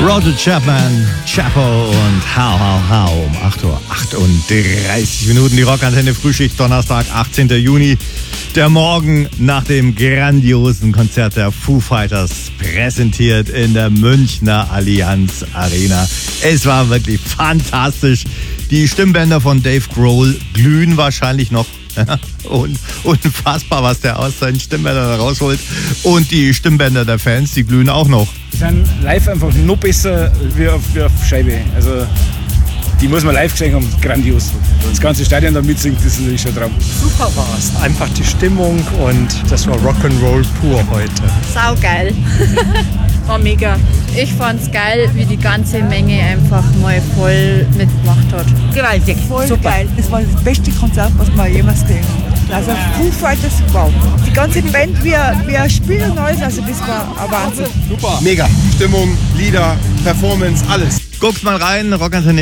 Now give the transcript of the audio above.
Roger Chapman, Chapo und How um 8:38 Uhr. Die Rockantenne Frühschicht, Donnerstag, 18. Juni. Der Morgen nach dem grandiosen Konzert der Foo Fighters, präsentiert in der Münchner Allianz Arena. Es war wirklich fantastisch. Die Stimmbänder von Dave Grohl glühen wahrscheinlich noch. Und unfassbar, was der aus seinen Stimmbändern rausholt. Und die Stimmbänder der Fans, die glühen auch noch. Die sind live einfach noch besser wie auf Scheibe. Also die muss man live gesehen haben, grandios. Das ganze Stadion da mitsingt, das ist natürlich schon ein Traum. Super war es, einfach die Stimmung und das war Rock'n'Roll pur heute. Saugeil. War mega. Ich fand's geil, wie die ganze Menge einfach mal voll mitgemacht hat. Gewaltig. Voll super geil. Das war das beste Konzert, was wir jemals gesehen haben. Also Foo Fighters, wow. Die ganze Band, wir spielen und alles, also das war ein Wahnsinn. Super. Mega. Stimmung, Lieder, Performance, alles. Guckt mal rein, Rockantenne